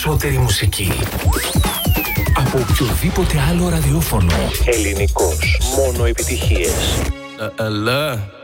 περισσότερη μουσική από οποιοδήποτε άλλο ραδιόφωνο. Ελληνικός. Μόνο επιτυχίες. Ελέ.